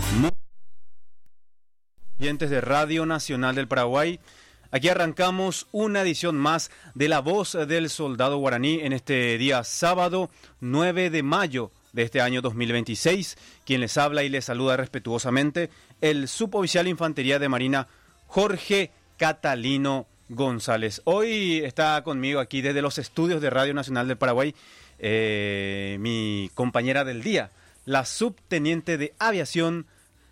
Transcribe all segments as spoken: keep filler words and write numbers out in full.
Muy oyentes de Radio Nacional del Paraguay, aquí arrancamos una edición más de La Voz del Soldado Guaraní en este día sábado nueve de mayo de este año dos mil veintiséis. Quien les habla y les saluda respetuosamente, el suboficial de Infantería de Marina Jorge Catalino González. Hoy está conmigo aquí desde los estudios de Radio Nacional del Paraguay eh, mi compañera del día, la subteniente de aviación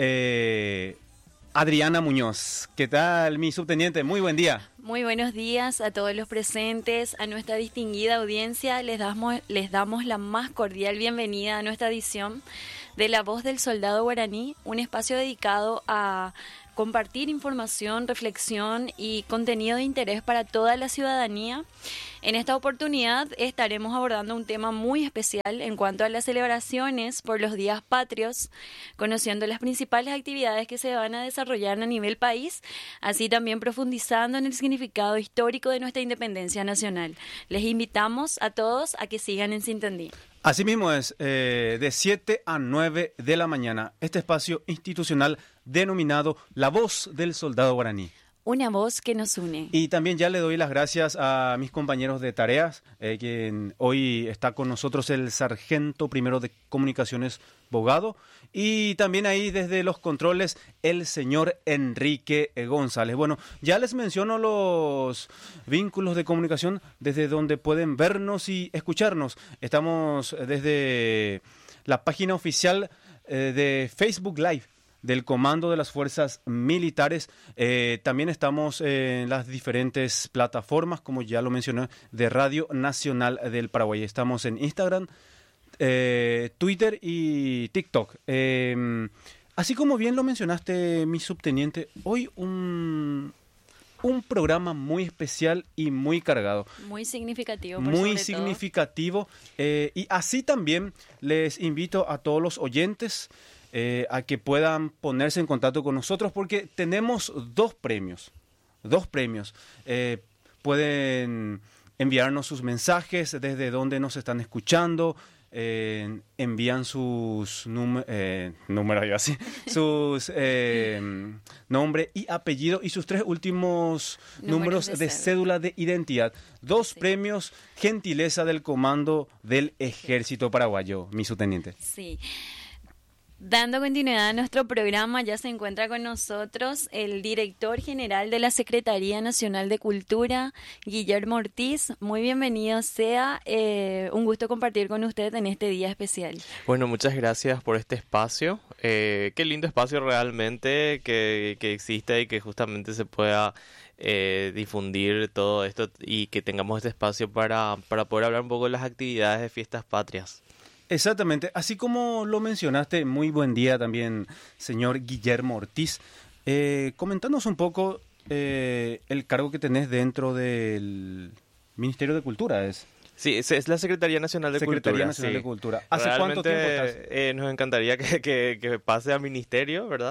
eh, Adriana Muñoz. ¿Qué tal, mi subteniente? Muy buen día. Muy buenos días a todos los presentes, a nuestra distinguida audiencia. Les damos, les damos la más cordial bienvenida a nuestra edición de La Voz del Soldado Guaraní, un espacio dedicado a compartir información, reflexión y contenido de interés para toda la ciudadanía. En esta oportunidad estaremos abordando un tema muy especial en cuanto a las celebraciones por los días patrios, conociendo las principales actividades que se van a desarrollar a nivel país, así también profundizando en el significado histórico de nuestra independencia nacional. Les invitamos a todos a que sigan en sintonía. Asimismo es eh, de siete a nueve de la mañana, este espacio institucional denominado La Voz del Soldado Guaraní. Una voz que nos une. Y también ya le doy las gracias a mis compañeros de tareas, eh, quien hoy está con nosotros el sargento primero de comunicaciones Bogado, y también ahí desde los controles el señor Enrique González. Bueno, ya les menciono los vínculos de comunicación desde donde pueden vernos y escucharnos. Estamos desde la página oficial eh, de Facebook Live del Comando de las Fuerzas Militares. Eh, también estamos en las diferentes plataformas, como ya lo mencioné, de Radio Nacional del Paraguay. Estamos en Instagram, eh, Twitter y TikTok. Eh, así como bien lo mencionaste, mi subteniente, hoy un, un programa muy especial y muy cargado. Muy significativo. Por muy sobre significativo. Eh, y así también les invito a todos los oyentes Eh, a que puedan ponerse en contacto con nosotros, porque tenemos dos premios, dos premios. Eh, pueden enviarnos sus mensajes desde donde nos están escuchando, eh, envían sus números, eh, números yo así, sus eh, nombre y apellido y sus tres últimos números, números de, de cédula de identidad. Dos sí. Premios, gentileza del Comando del Ejército Paraguayo, mi subteniente. Sí. Dando continuidad a nuestro programa, ya se encuentra con nosotros el director general de la Secretaría Nacional de Cultura, Guillermo Ortiz. Muy bienvenido sea, eh, un gusto compartir con usted en este día especial. Bueno, muchas gracias por este espacio. Eh, qué lindo espacio realmente que, que existe y que justamente se pueda eh, difundir todo esto y que tengamos este espacio para, para poder hablar un poco de las actividades de fiestas patrias. Exactamente, así como lo mencionaste, muy buen día también, señor Guillermo Ortiz. Eh, coméntanos un poco eh, el cargo que tenés dentro del Ministerio de Cultura, ¿es? Sí, es, es la Secretaría Nacional de Secretaría Cultura. Nacional sí. de Cultura. ¿Hace Realmente, cuánto tiempo estás? Eh, nos encantaría que, que, que pase a ministerio, ¿verdad?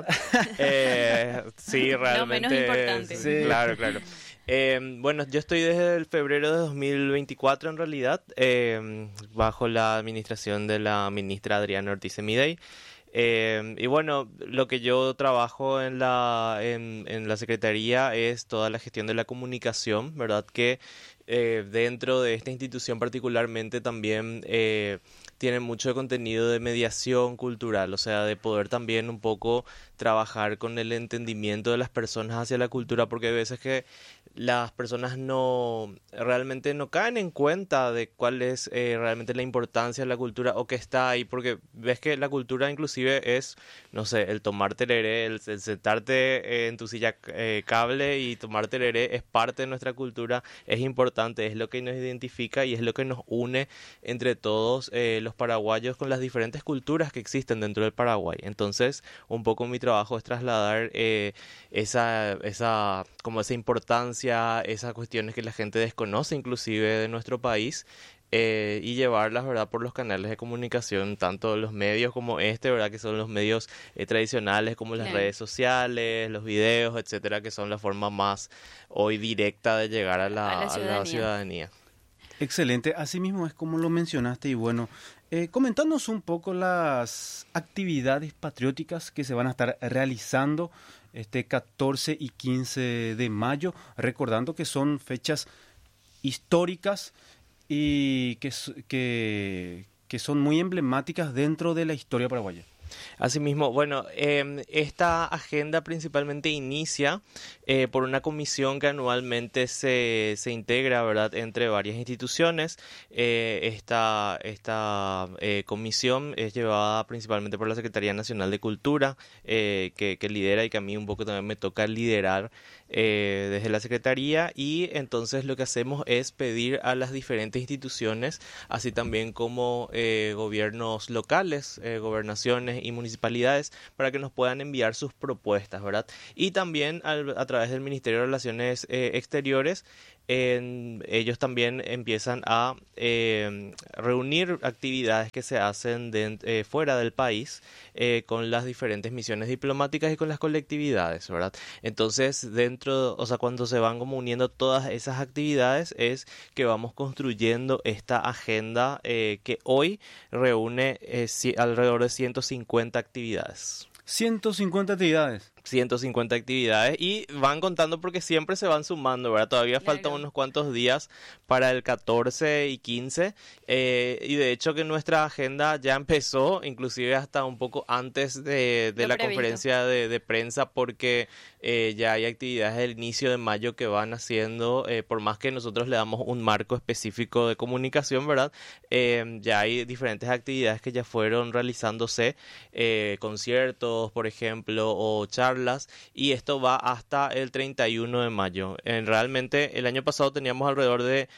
eh, sí, realmente. Lo menos importante. Sí, claro, claro. Eh, bueno, yo estoy desde el febrero de dos mil veinticuatro en realidad, eh, bajo la administración de la ministra Adriana Ortiz Emidey. Eh, y bueno, lo que yo trabajo en la, en, en la Secretaría es toda la gestión de la comunicación, ¿verdad? Que eh, dentro de esta institución particularmente también eh, tiene mucho contenido de mediación cultural, o sea, de poder también un poco trabajar con el entendimiento de las personas hacia la cultura, porque hay veces que las personas no realmente no caen en cuenta de cuál es eh, realmente la importancia de la cultura o que está ahí, porque ves que la cultura inclusive es, no sé, el tomar tereré, el, el sentarte en tu silla eh, cable y tomar tereré es parte de nuestra cultura, es importante, es lo que nos identifica y es lo que nos une entre todos eh, los paraguayos con las diferentes culturas que existen dentro del Paraguay. Entonces, un poco mi trabajo es trasladar eh, esa, esa, como esa importancia, esas cuestiones que la gente desconoce inclusive de nuestro país, eh, y llevarlas, ¿verdad?, por los canales de comunicación, tanto los medios como este, ¿verdad?, que son los medios eh, tradicionales como las Claro. redes sociales, los videos, etcétera, que son la forma más hoy directa de llegar a la, A la a la ciudadanía. ciudadanía. Excelente, así mismo es como lo mencionaste y bueno, Eh, coméntanos un poco las actividades patrióticas que se van a estar realizando este catorce y quince de mayo, recordando que son fechas históricas y que, que, que son muy emblemáticas dentro de la historia paraguaya. Asimismo, bueno, eh, esta agenda principalmente inicia eh, por una comisión que anualmente se, se integra, ¿verdad?, entre varias instituciones. Eh, esta esta eh, comisión es llevada principalmente por la Secretaría Nacional de Cultura, eh, que, que lidera y que a mí un poco también me toca liderar eh, desde la Secretaría, y entonces lo que hacemos es pedir a las diferentes instituciones, así también como eh, gobiernos locales, eh, gobernaciones y municipalidades, para que nos puedan enviar sus propuestas, ¿verdad? Y también al, a través del Ministerio de Relaciones eh, Exteriores, en, ellos también empiezan a eh, reunir actividades que se hacen de, eh, fuera del país eh, con las diferentes misiones diplomáticas y con las colectividades, ¿verdad? Entonces, dentro, o sea, cuando se van como uniendo todas esas actividades, es que vamos construyendo esta agenda eh, que hoy reúne eh, si, alrededor de ciento cincuenta actividades. ciento cincuenta actividades. ciento cincuenta actividades, y van contando porque siempre se van sumando, ¿verdad? Todavía Claro. faltan unos cuantos días para el catorce y quince, eh, y de hecho que nuestra agenda ya empezó, inclusive hasta un poco antes de, de Lo la previsto. conferencia de, de prensa, porque eh, ya hay actividades del inicio de mayo que van haciendo, eh, por más que nosotros le damos un marco específico de comunicación, ¿verdad? Eh, ya hay diferentes actividades que ya fueron realizándose, eh, conciertos, por ejemplo, o charlas, y esto va hasta el treinta y uno de mayo. Eh, realmente el año pasado teníamos alrededor de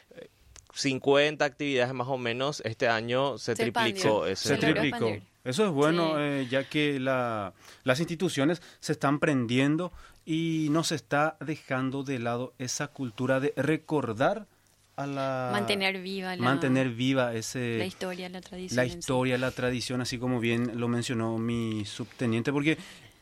cincuenta actividades más o menos. Este año se, Se triplicó expandió. ese Se Se logró triplicó. expandir. Eso es bueno, Sí. eh, ya que la, las instituciones se están prendiendo y no se está dejando de lado esa cultura de recordar a la... Mantener viva la, mantener viva ese, la historia, la tradición. la en sí. historia, la tradición, así como bien lo mencionó mi subteniente, porque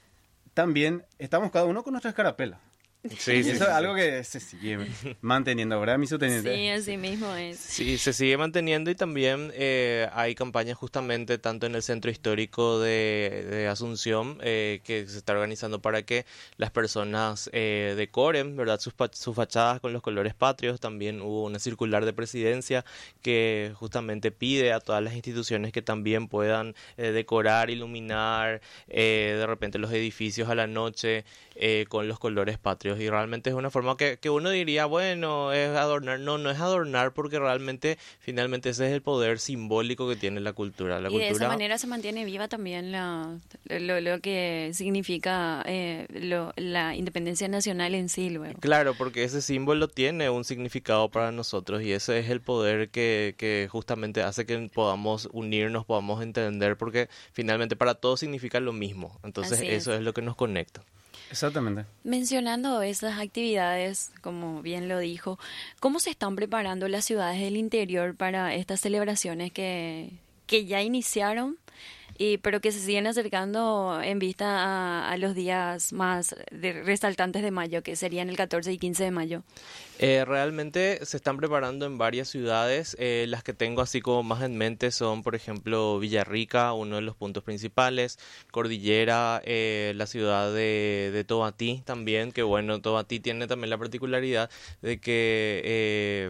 también estamos cada uno con nuestra escarapela. Sí, Y sí, eso sí, es algo sí. que se sigue manteniendo, ¿verdad, mi subteniente? Sí, así mismo es. Sí, se sigue manteniendo, y también eh, hay campañas justamente tanto en el centro histórico de, de Asunción, eh, que se está organizando para que las personas eh, decoren, ¿verdad?, sus, pa- sus fachadas con los colores patrios. También hubo una circular de presidencia que justamente pide a todas las instituciones que también puedan eh, decorar, iluminar eh, de repente los edificios a la noche eh, con los colores patrios. Y realmente es una forma que, que uno diría, bueno, es adornar. No, no es adornar, porque realmente, finalmente, ese es el poder simbólico que tiene la cultura. La Y de esa cultura, manera se mantiene viva también la, lo, lo que significa eh, lo- la independencia nacional en sí luego. claro, porque ese símbolo tiene un significado para nosotros, y ese es el poder que, que justamente hace que podamos unirnos, podamos entender, porque finalmente para todos significa lo mismo. Entonces Así eso es. es lo que nos conecta. Exactamente. Mencionando esas actividades, como bien lo dijo, ¿cómo se están preparando las ciudades del interior para estas celebraciones que, que ya iniciaron, y pero que se siguen acercando en vista a, a los días más de- resaltantes de mayo, que serían el catorce y quince de mayo? Eh, realmente se están preparando en varias ciudades. Eh, las que tengo así como más en mente son, por ejemplo, Villarrica, uno de los puntos principales, Cordillera, eh, la ciudad de, de Tobatí también, que bueno, Tobatí tiene también la particularidad de que... eh,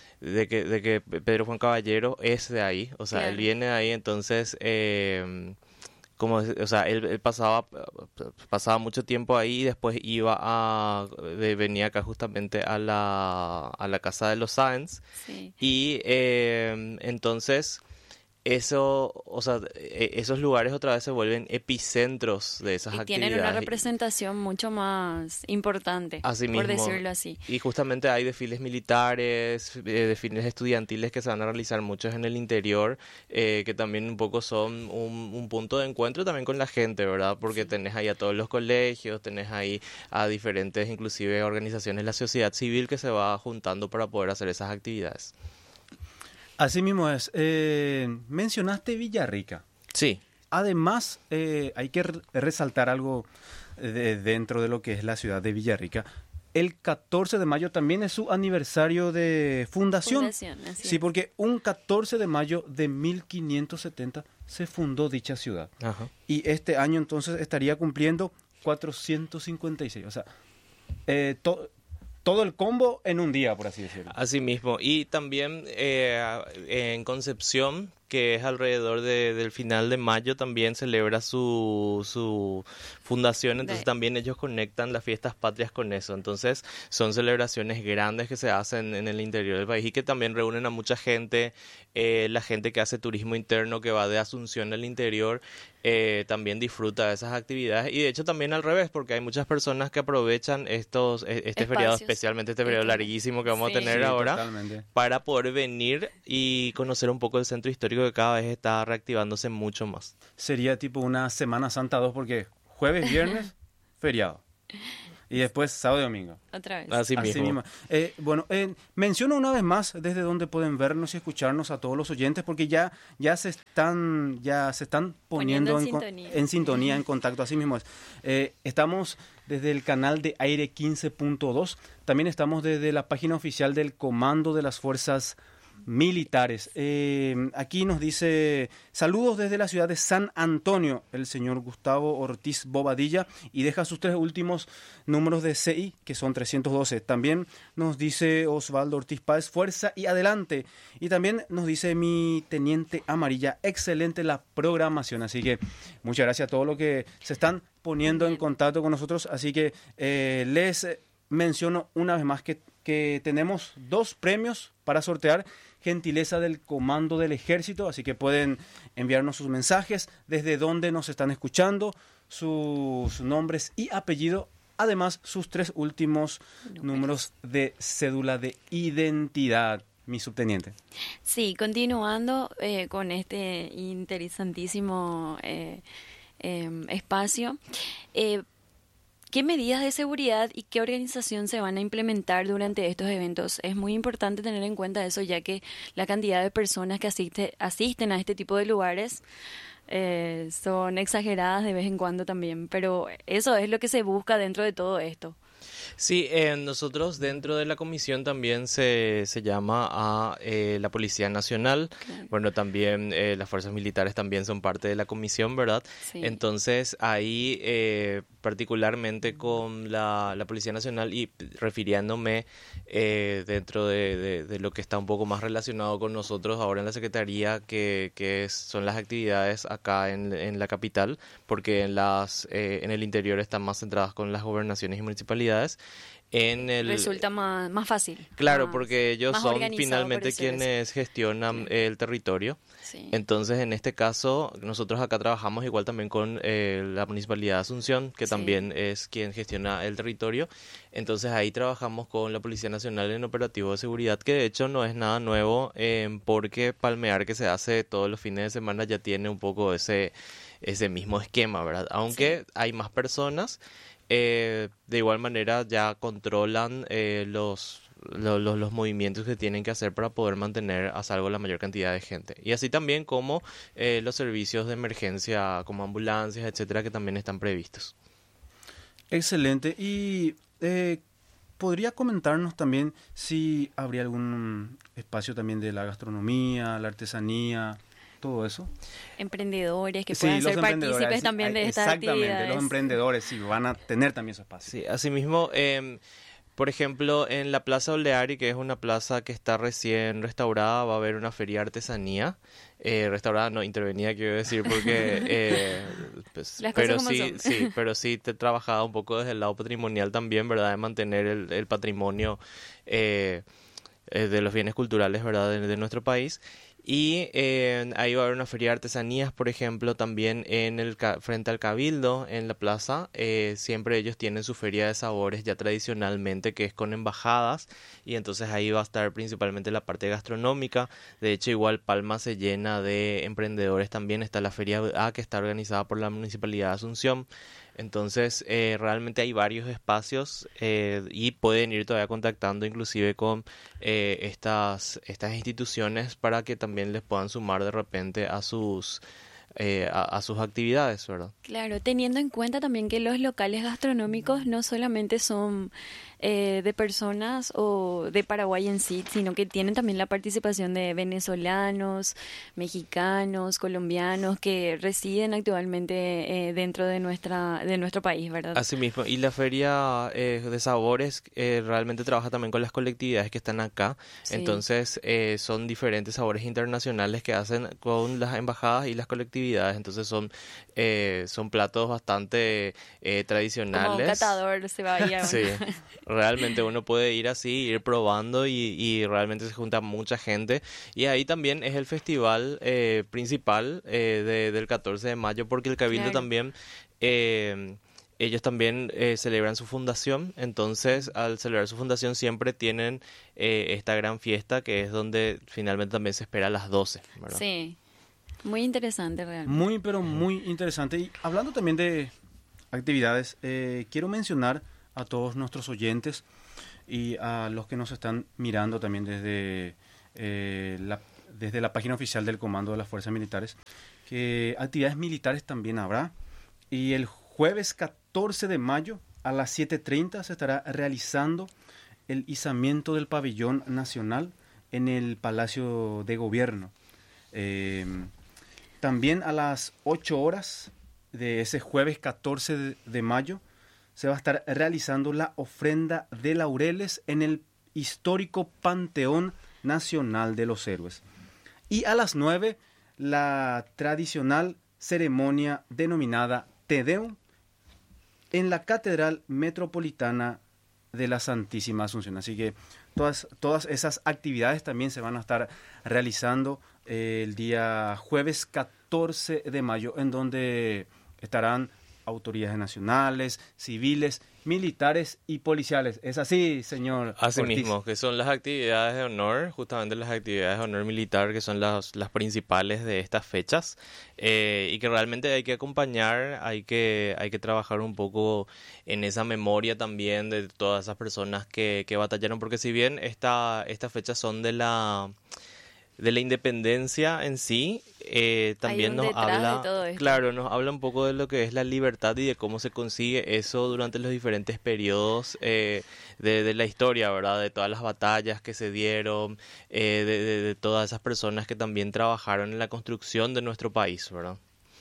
de que, de que Pedro Juan Caballero es de ahí, o sea, él Claro. viene de ahí. Entonces, eh, como, es- o sea, él, él pasaba, pasaba mucho tiempo ahí, y después iba a, de- venía acá justamente a la, a la casa de los Sáenz, Sí. y eh, entonces eso, o sea, e- esos lugares otra vez se vuelven epicentros de esas Y actividades. tienen una representación mucho más importante, Así por mismo. decirlo así. Y justamente hay desfiles militares, eh, desfiles estudiantiles que se van a realizar muchos en el interior, eh, que también un poco son un, un punto de encuentro también con la gente, ¿verdad? Porque tenés ahí a todos los colegios, tenés ahí a diferentes, inclusive organizaciones de la sociedad civil, que se va juntando para poder hacer esas actividades. Así mismo es. Eh, mencionaste Villarrica. Sí. Además, eh, hay que re- resaltar algo de- dentro de lo que es la ciudad de Villarrica. el catorce de mayo también es su aniversario de fundación. Fundación, así Sí, es. porque un catorce de mayo de mil quinientos setenta se fundó dicha ciudad. Ajá. Y este año entonces estaría cumpliendo cuatrocientos cincuenta y seis. O sea, eh, to- todo el combo en un día, por así decirlo. Así mismo. Y también eh, en Concepción, que es alrededor de- del final de mayo, también celebra su, su fundación, entonces De- también ellos conectan las fiestas patrias con eso. Entonces son celebraciones grandes que se hacen en el interior del país y que también reúnen a mucha gente, eh, la gente que hace turismo interno, que va de Asunción al interior, eh, también disfruta de esas actividades. Y de hecho también al revés, porque hay muchas personas que aprovechan estos eh, este feriado, Espacios. especialmente este feriado Este- larguísimo que vamos Sí. a tener Sí, ahora, totalmente. para poder venir y conocer un poco el centro histórico que cada vez está reactivándose mucho más. Sería tipo una Semana Santa dos porque jueves, viernes, feriado. Y después sábado y domingo. Otra vez. Así, Así mismo. mismo. Eh, bueno, eh, menciono una vez más desde donde pueden vernos y escucharnos a todos los oyentes porque ya, ya se están ya se están poniendo, Poniendo en co- sintonía. en sintonía, en contacto. Así mismo es. Eh, estamos desde el canal de Aire quince punto dos. También estamos desde la página oficial del Comando de las Fuerzas Militares. Eh, aquí nos dice saludos desde la ciudad de San Antonio, el señor Gustavo Ortiz Bobadilla, y deja sus tres últimos números de C I, que son trescientos doce. También nos dice Osvaldo Ortiz Páez, fuerza y adelante. Y también nos dice mi teniente Amarilla, excelente la programación. Así que muchas gracias a todos los que se están poniendo en Bien. contacto con nosotros. Así que eh, les menciono una vez más que, que tenemos dos premios para sortear, gentileza del Comando del Ejército, así que pueden enviarnos sus mensajes, desde dónde nos están escuchando, sus nombres y apellido, además sus tres últimos Números. números de cédula de identidad, mi subteniente. Sí, continuando eh, con este interesantísimo eh, eh, espacio, eh, ¿qué medidas de seguridad y qué organización se van a implementar durante estos eventos? Es muy importante tener en cuenta eso, ya que la cantidad de personas que asiste, asisten a este tipo de lugares eh, son exageradas de vez en cuando también, pero eso es lo que se busca dentro de todo esto. Sí, eh, nosotros dentro de la comisión también se, se llama a eh, la Policía Nacional. Claro. Bueno, también eh, las fuerzas militares también son parte de la comisión, ¿verdad? Sí. Entonces ahí eh, particularmente con la, la Policía Nacional y refiriéndome eh, dentro de, de, de lo que está un poco más relacionado con nosotros ahora en la Secretaría, que, que es- son las actividades acá en, en la capital, porque en, las, eh, en el interior están más centradas con las gobernaciones y municipalidades. En el, Resulta más, más fácil. Claro, más- porque ellos más son organizado, por finalmente decirlo así. quienes gestionan el territorio. Sí. Entonces, en este caso, nosotros acá trabajamos igual también con eh, la Municipalidad de Asunción, que Sí. también es quien gestiona el territorio. Entonces, ahí trabajamos con la Policía Nacional en operativo de seguridad, que de hecho no es nada nuevo, eh, porque Palmear, que se hace todos los fines de semana, ya tiene un poco ese, ese mismo esquema, ¿verdad? Aunque hay más personas, eh, de igual manera ya controlan eh, los... lo- lo- los movimientos que tienen que hacer para poder mantener a salvo la mayor cantidad de gente. Y así también como eh, los servicios de emergencia como ambulancias, etcétera, que también están previstos. Excelente. Y eh, podría comentarnos también si habría algún espacio también de la gastronomía, la artesanía, todo eso. Emprendedores que Sí, puedan los ser emprendedores, partícipes sí, también de ay, estas exactamente, actividades. los emprendedores sí van a tener también su espacio. Sí, asimismo, em, por ejemplo, en la Plaza Oleari, que es una plaza que está recién restaurada, va a haber una feria de artesanía. Eh, restaurada, no, intervenida, quiero decir, porque... eh, pues, Las cosas pero como sí, son. sí, pero sí te he trabajado un poco desde el lado patrimonial también, ¿verdad? De mantener el, el patrimonio eh, eh, de los bienes culturales, ¿verdad? De, de nuestro país. Y eh, ahí va a haber una feria de artesanías, por ejemplo, también en el ca- frente al Cabildo, en la plaza. Eh, siempre ellos tienen su feria de sabores ya tradicionalmente, que es con embajadas. Y entonces ahí va a estar principalmente la parte gastronómica. De hecho, igual Palma se llena de emprendedores también. Está la feria A, que está organizada por la Municipalidad de Asunción. Entonces, eh, realmente hay varios espacios eh, y pueden ir todavía contactando inclusive con eh, estas, estas instituciones para que también les puedan sumar de repente a sus, eh, a, a sus actividades, ¿verdad? Claro, teniendo en cuenta también que los locales gastronómicos no solamente son eh, de personas o de Paraguay en sí, sino que tienen también la participación de venezolanos, mexicanos, colombianos que residen actualmente eh, dentro de nuestra de nuestro país, ¿verdad? Así mismo, y la feria eh, de sabores eh, realmente trabaja también con las colectividades que están acá, Sí. entonces eh, son diferentes sabores internacionales que hacen con las embajadas y las colectividades, entonces son, eh, son platos bastante eh, Como un tradicionales. catador se va a ir a- Sí, realmente uno puede ir así, ir probando y, y realmente se junta mucha gente. Y ahí también es el festival eh, principal eh, de- del catorce de mayo, porque el Cabildo Claro. también, eh, ellos también eh, celebran su fundación. Entonces, al celebrar su fundación siempre tienen eh, esta gran fiesta que es donde finalmente también se espera a las doce, ¿verdad? Sí, muy interesante realmente. Muy, pero muy interesante. Y hablando también de actividades, eh, quiero mencionar a todos nuestros oyentes y a los que nos están mirando también desde, eh, la, desde la página oficial del Comando de las Fuerzas Militares, que actividades militares también habrá. Y el jueves catorce de mayo a las siete y treinta se estará realizando el izamiento del pabellón nacional en el Palacio de Gobierno. Eh, También a las ocho horas de ese jueves catorce de, de mayo se va a estar realizando la ofrenda de laureles en el histórico Panteón Nacional de los Héroes. Y a las nueve la tradicional ceremonia denominada Te Deum en la Catedral Metropolitana de la Santísima Asunción. Así que todas, todas esas actividades también se van a estar realizando eh, el día jueves catorce de mayo, en donde estarán autoridades nacionales, civiles, militares y policiales. ¿Es así, señor Así Ortiz? mismo, que son las actividades de honor, justamente las actividades de honor militar que son las, las principales de estas fechas eh, y que realmente hay que acompañar, hay que, hay que trabajar un poco en esa memoria también de todas esas personas que, que batallaron, porque si bien esta, estas fechas son de la... de la independencia en sí, eh, también un nos detrás de habla, todo esto. claro, nos habla un poco de lo que es la libertad y de cómo se consigue eso durante los diferentes periodos eh, de, de la historia, ¿verdad? De todas las batallas que se dieron, eh, de, de- de todas esas personas que también trabajaron en la construcción de nuestro país, ¿verdad?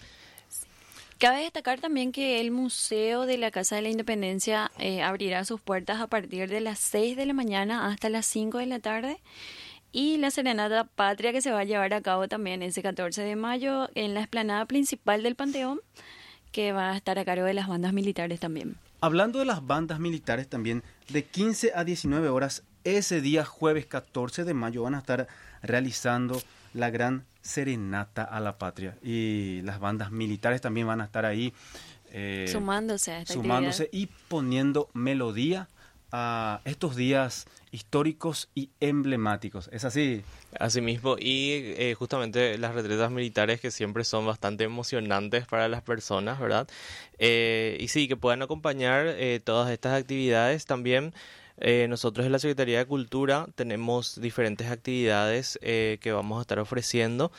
Cabe destacar también que el Museo de la Casa de la Independencia eh, abrirá sus puertas a partir de las seis de la mañana hasta las cinco de la tarde. Y la Serenata Patria que se va a llevar a cabo también ese catorce de mayo en la explanada principal del Panteón, que va a estar a cargo de las bandas militares también. Hablando de las bandas militares también, de quince a diecinueve horas, ese día jueves catorce de mayo van a estar realizando la gran Serenata a la Patria. Y las bandas militares también van a estar ahí eh, Sumándose a esta sumándose actividad. y poniendo melodía a estos días históricos y emblemáticos. ¿Es así? Asimismo, y eh, justamente las retretas militares que siempre son bastante emocionantes para las personas, ¿verdad? Eh, y sí, que puedan acompañar eh, todas estas actividades también. Eh, nosotros en la Secretaría de Cultura tenemos diferentes actividades eh, que vamos a estar ofreciendo.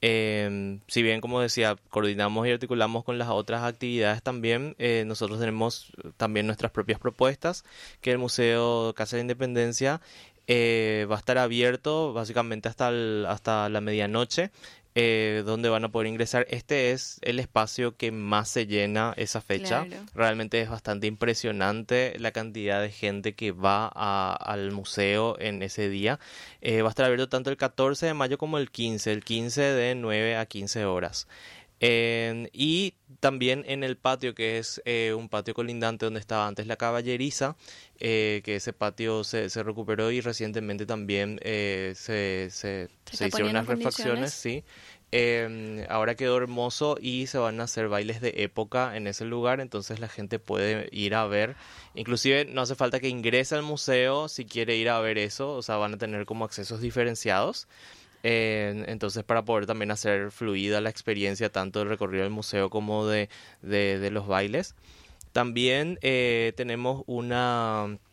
Eh, si bien, como decía, coordinamos y articulamos con las otras actividades también, eh, nosotros tenemos también nuestras propias propuestas, que el Museo Casa de la Independencia eh, va a estar abierto básicamente hasta, el- hasta la medianoche, eh, donde van a poder ingresar. Este es el espacio que más se llena esa fecha. Claro. Realmente es bastante impresionante la cantidad de gente que va a- al museo en ese día. Eh, va a estar abierto tanto el catorce de mayo como el quince, el quince de nueve a quince horas. En- y también en el patio, que es eh, un patio colindante donde estaba antes la caballeriza, eh, que ese patio se, se recuperó y recientemente también eh, se, se, Se se está hicieron poniendo unas refacciones, sí. Em, ahora quedó hermoso y se van a hacer bailes de época en ese lugar, entonces la gente puede ir a ver. Inclusive no hace falta que ingrese al museo si quiere ir a ver eso, o sea, van a tener como accesos diferenciados. Eh, entonces, para poder también hacer fluida la experiencia tanto del recorrido del museo como de, de, de los bailes. También eh, tenemos una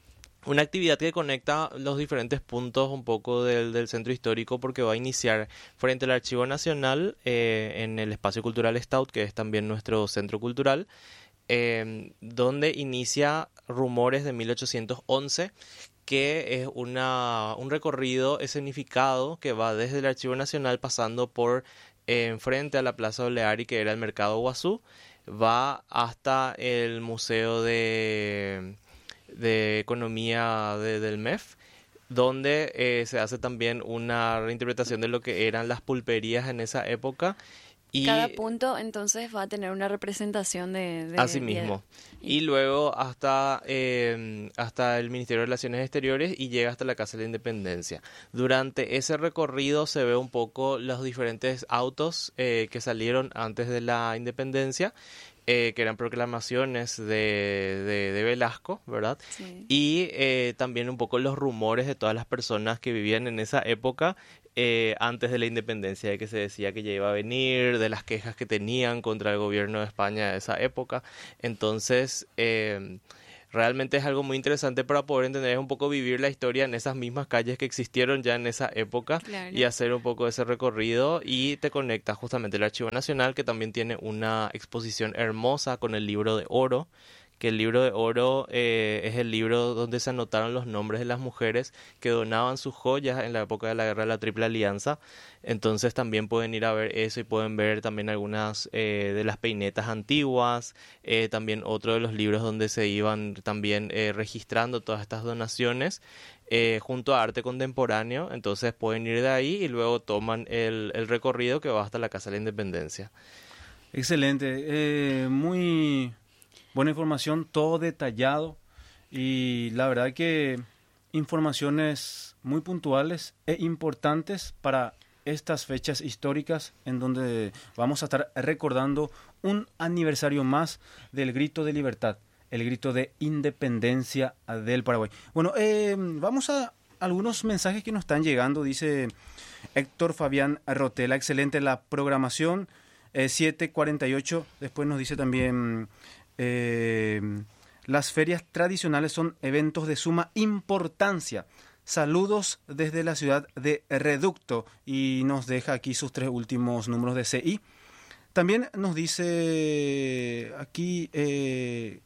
Una actividad que conecta los diferentes puntos un poco del, del centro histórico, porque va a iniciar frente al Archivo Nacional, eh, en el Espacio Cultural Stout, que es también nuestro centro cultural, eh, donde inicia Rumores de mil ochocientos once, que es una, un recorrido escenificado que va desde el Archivo Nacional pasando por eh, enfrente a la Plaza Oleari, que era el Mercado Guazú, va hasta el Museo de... de Economía de, del M E F, donde eh, se hace también una reinterpretación de lo que eran las pulperías en esa época. Y cada punto entonces va a tener una representación de... de así mismo. de- Y luego hasta, eh, hasta el Ministerio de Relaciones Exteriores y llega hasta la Casa de la Independencia. Durante ese recorrido se ve un poco los diferentes autos eh, que salieron antes de la independencia, eh, que eran proclamaciones de, de, de Velasco, ¿verdad? Sí. Y eh, también un poco los rumores de todas las personas que vivían en esa época, eh, antes de la independencia, de que se decía que ya iba a venir, de las quejas que tenían contra el gobierno de España de esa época. Entonces, eh, realmente es algo muy interesante para poder entender, es un poco vivir la historia en esas mismas calles que existieron ya en esa época, Claro. y hacer un poco ese recorrido, y te conecta justamente el Archivo Nacional, que también tiene una exposición hermosa con el libro de oro, que el libro de oro eh, es el libro donde se anotaron los nombres de las mujeres que donaban sus joyas en la época de la Guerra de la Triple Alianza. Entonces también pueden ir a ver eso y pueden ver también algunas eh, de las peinetas antiguas, eh, también otro de los libros donde se iban también eh, registrando todas estas donaciones, eh, junto a arte contemporáneo. Entonces pueden ir de ahí y luego toman el, el recorrido que va hasta la Casa de la Independencia. Excelente, eh, muy buena información, todo detallado y la verdad que informaciones muy puntuales e importantes para estas fechas históricas en donde vamos a estar recordando un aniversario más del grito de libertad, el grito de independencia del Paraguay. Bueno, eh, vamos a algunos mensajes que nos están llegando, dice Héctor Fabián Rotela, excelente la programación, eh, siete cuarenta y ocho, después nos dice también... Eh, las ferias tradicionales son eventos de suma importancia. Saludos desde la ciudad de Reducto, y nos deja aquí sus tres últimos números de C I. También nos dice aquí eh,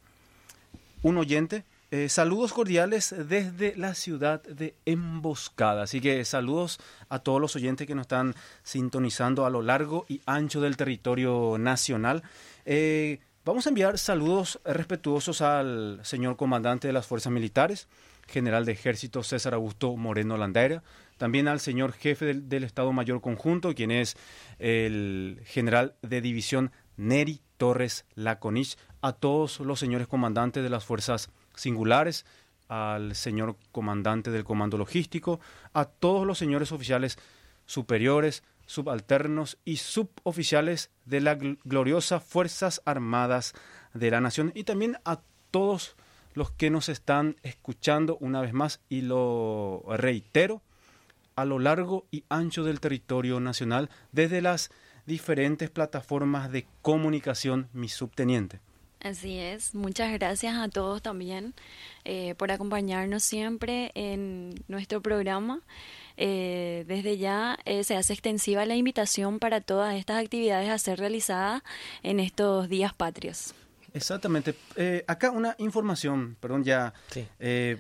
un oyente, eh, saludos cordiales desde la ciudad de Emboscada. Así que saludos a todos los oyentes que nos están sintonizando a lo largo y ancho del territorio nacional. Eh, Vamos a enviar saludos respetuosos al señor comandante de las Fuerzas Militares, general de Ejército César Augusto Moreno Landeira, también al señor jefe del, del Estado Mayor Conjunto, quien es el general de división Neri Torres Laconich, a todos los señores comandantes de las Fuerzas Singulares, al señor comandante del Comando Logístico, a todos los señores oficiales superiores, subalternos y suboficiales de la gloriosa Fuerzas Armadas de la Nación, y también a todos los que nos están escuchando una vez más, y lo reitero, a lo largo y ancho del territorio nacional, desde las diferentes plataformas de comunicación, mi subteniente. Así es, muchas gracias a todos también eh, por acompañarnos siempre en nuestro programa. Eh, desde ya eh, se hace extensiva la invitación para todas estas actividades a ser realizadas en estos días patrios. Exactamente. Eh, acá una información, perdón, ya. Sí. Eh,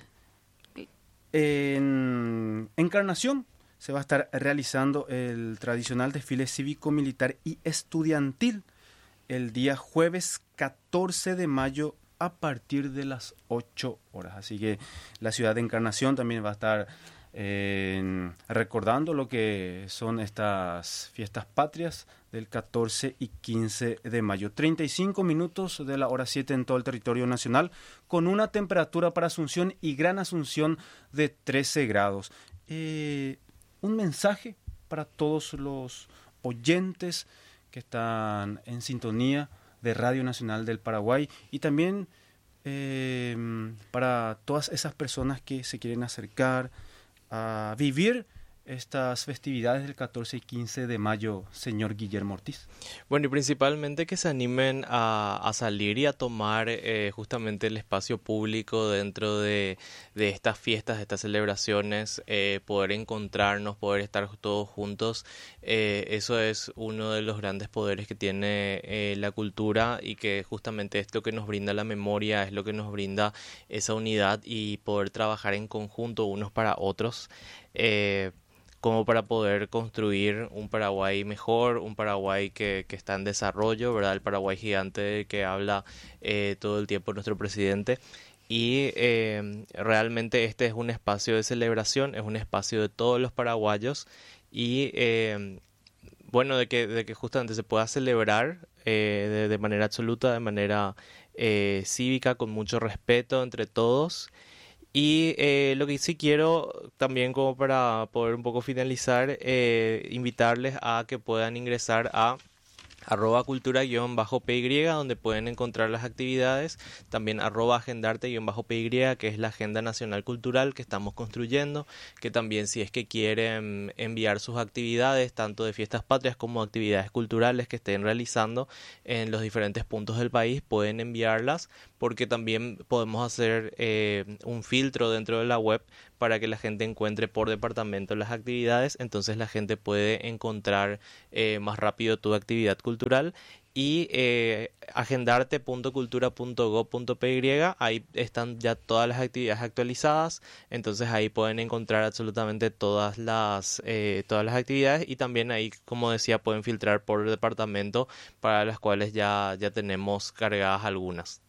en Encarnación se va a estar realizando el tradicional desfile cívico-militar y estudiantil el día jueves catorce de mayo a partir de las ocho horas. Así que la ciudad de Encarnación también va a estar eh, recordando lo que son estas fiestas patrias del catorce y quince de mayo. treinta y cinco minutos de la hora siete en todo el territorio nacional, con una temperatura para Asunción y Gran Asunción de trece grados. Eh, un mensaje para todos los oyentes que están en sintonía de Radio Nacional del Paraguay, y también eh, para todas esas personas que se quieren acercar a vivir estas festividades del catorce y quince de mayo, señor Guillermo Ortiz? Bueno, y principalmente que se animen a, a salir y a tomar eh, justamente el espacio público dentro de, de estas fiestas, de estas celebraciones, eh, poder encontrarnos, poder estar todos juntos. Eh, eso es uno de los grandes poderes que tiene eh, la cultura, y que justamente es lo que nos brinda la memoria, es lo que nos brinda esa unidad y poder trabajar en conjunto unos para otros. Eh, como para poder construir un Paraguay mejor, un Paraguay que, que está en desarrollo, ¿verdad? El Paraguay gigante que habla eh, todo el tiempo nuestro presidente. Y eh, realmente este es un espacio de celebración, es un espacio de todos los paraguayos, y eh, bueno, de que, de que justamente se pueda celebrar eh, de, de manera absoluta, de manera eh, cívica, con mucho respeto entre todos. Y eh, lo que sí quiero también, como para poder un poco finalizar, eh, invitarles a que puedan ingresar a arroba cultura guión bajo P Y, donde pueden encontrar las actividades, también arroba agendarte guión bajo P Y, que es la agenda nacional cultural que estamos construyendo, que también, si es que quieren enviar sus actividades, tanto de fiestas patrias como actividades culturales que estén realizando en los diferentes puntos del país, pueden enviarlas, porque también podemos hacer eh, un filtro dentro de la web para que la gente encuentre por departamento las actividades. Entonces la gente puede encontrar eh, más rápido tu actividad cultural. Y eh, agendarte punto cultura punto gob punto P Y, ahí están ya todas las actividades actualizadas, entonces ahí pueden encontrar absolutamente todas las eh, todas las actividades, y también ahí, como decía, pueden filtrar por departamento, para las cuales ya, ya tenemos cargadas algunas.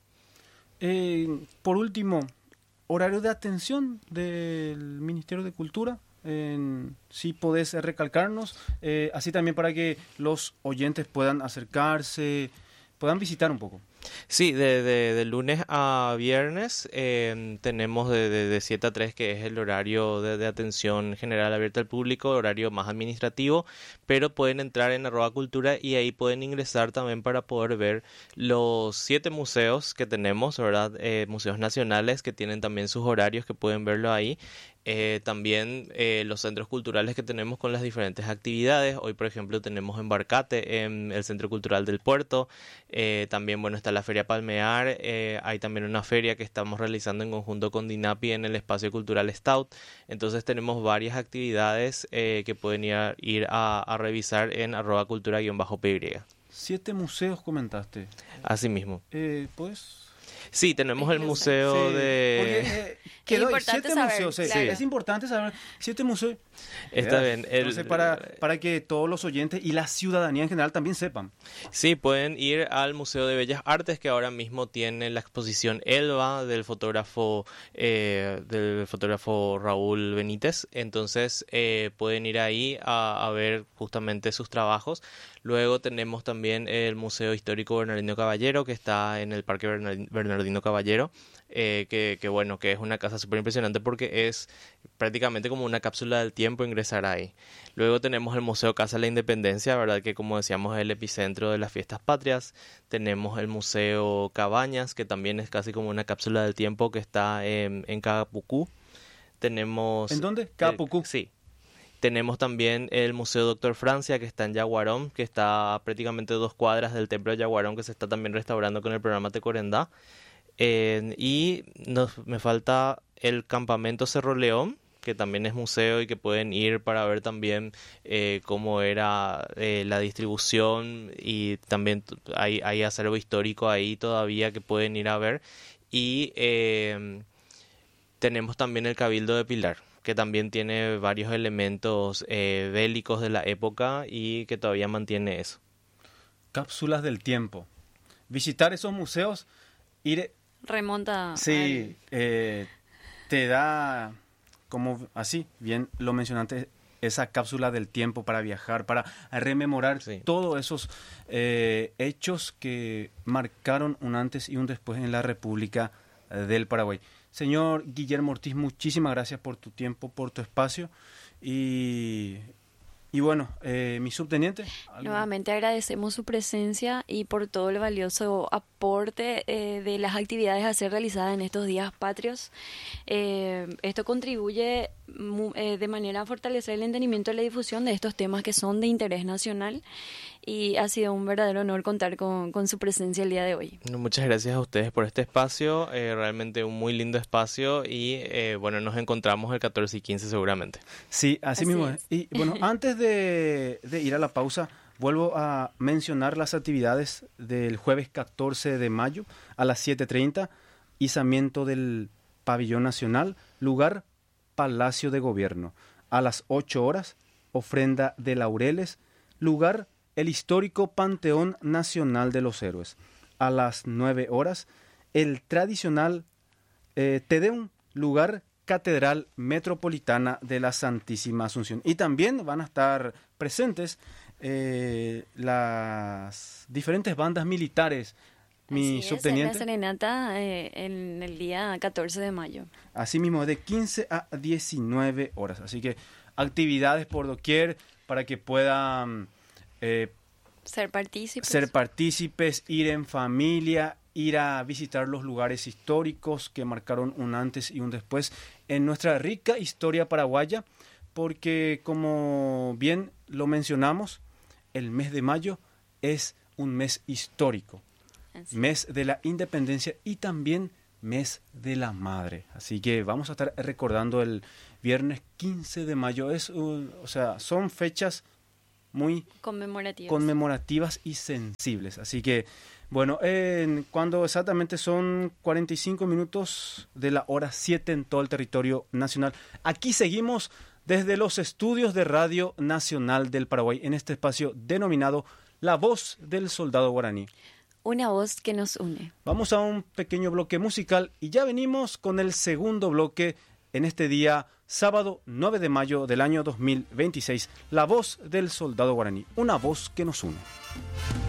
Eh, por último, horario de atención del Ministerio de Cultura. Eh, si podés recalcarnos, eh, así también para que los oyentes puedan acercarse, puedan visitar un poco. Sí, de, de, de lunes a viernes eh, tenemos de, de, de siete a tres, que es el horario de, de atención general abierta al público, horario más administrativo, pero pueden entrar en arroba cultura y ahí pueden ingresar también para poder ver los siete museos que tenemos, ¿verdad? Eh, museos nacionales que tienen también sus horarios, que pueden verlo ahí. Eh, también eh, los centros culturales que tenemos con las diferentes actividades. Hoy, por ejemplo, tenemos Embarcate en el Centro Cultural del Puerto. Eh, también, bueno, está la Feria Palmear. Eh, hay también una feria que estamos realizando en conjunto con DINAPI en el Espacio Cultural Stout. Entonces tenemos varias actividades eh, que pueden ir a, ir a, a revisar en arroba cultura guión bajo P Y. Siete museos comentaste. Así mismo. Eh, ¿Puedes...? Sí, tenemos el museo sí, de... Porque, eh, quedó es importante siete saber, museos, sí, claro. es importante saber siete museos. Está Eh, bien. El... Entonces, para, para que todos los oyentes y la ciudadanía en general también sepan. Sí, pueden ir al Museo de Bellas Artes, que ahora mismo tiene la exposición Elba del fotógrafo eh, del fotógrafo Raúl Benítez. Entonces eh, pueden ir ahí a, a ver justamente sus trabajos. Luego tenemos también el Museo Histórico Bernardino Caballero, que está en el Parque Bernardino Caballero, eh, que, que bueno, que es una casa súper impresionante porque es prácticamente como una cápsula del tiempo ingresar ahí. Luego tenemos el Museo Casa de la Independencia, ¿verdad? Que, como decíamos, es el epicentro de las fiestas patrias. Tenemos el Museo Cabañas, que también es casi como una cápsula del tiempo, que está en, en Capucú. Tenemos... ¿En dónde? Capucú. Eh, sí. Tenemos también el Museo Doctor Francia, que está en Yaguarón, que está a prácticamente dos cuadras del Templo de Yaguarón, que se está también restaurando con el programa Tecorendá. Eh, y nos, me falta el Campamento Cerro León, que también es museo y que pueden ir para ver también eh, cómo era eh, la distribución, y también hay, hay acervo histórico ahí todavía que pueden ir a ver. Y eh, tenemos también el Cabildo de Pilar, que también tiene varios elementos eh, bélicos de la época y que todavía mantiene eso. Cápsulas del tiempo. Visitar esos museos, ir... Remonta. Sí, eh, te da, como así, bien lo mencionaste, esa cápsula del tiempo para viajar, para rememorar sí. todos esos eh, hechos que marcaron un antes y un después en la República del Paraguay. Señor Guillermo Ortiz, muchísimas gracias por tu tiempo, por tu espacio y, y bueno, eh, mi subteniente. ¿algo? Nuevamente agradecemos su presencia y por todo el valioso aporte eh, de las actividades a ser realizadas en estos días patrios. Eh, esto contribuye eh, de manera a fortalecer el entendimiento y la difusión de estos temas que son de interés nacional, y ha sido un verdadero honor contar con, con su presencia el día de hoy. Muchas gracias a ustedes por este espacio, eh, realmente un muy lindo espacio y eh, bueno, nos encontramos el catorce y quince seguramente. Sí, así, Así mismo es. es. Y bueno, antes de, de ir a la pausa, vuelvo a mencionar las actividades del jueves catorce de mayo a las siete treinta, izamiento del Pabellón Nacional, lugar Palacio de Gobierno. A las ocho horas, ofrenda de laureles, lugar el histórico Panteón Nacional de los Héroes. A las nueve horas, el tradicional eh, Te Deum, lugar Catedral Metropolitana de la Santísima Asunción. Y también van a estar presentes eh, las diferentes bandas militares. Mi Así subteniente. Es, en la serenata eh, en el día catorce de mayo. Así mismo, de quince a diecinueve horas. Así que actividades por doquier para que puedan eh, ser partícipes. ser partícipes, ir en familia, ir a visitar los lugares históricos que marcaron un antes y un después en nuestra rica historia paraguaya, porque como bien lo mencionamos, el mes de mayo es un mes histórico. Así. Mes de la independencia y también mes de la madre. Así que vamos a estar recordando el viernes quince de mayo. Es, uh, o sea, son fechas muy conmemorativas. conmemorativas y sensibles. Así que, bueno, eh, cuando exactamente son cuarenta y cinco minutos de la hora siete en todo el territorio nacional. Aquí seguimos desde los estudios de Radio Nacional del Paraguay en este espacio denominado La Voz del Soldado Guaraní. Una voz que nos une. Vamos a un pequeño bloque musical y ya venimos con el segundo bloque en este día, sábado nueve de mayo del año dos mil veintiséis. La Voz del Soldado Guaraní, una voz que nos une.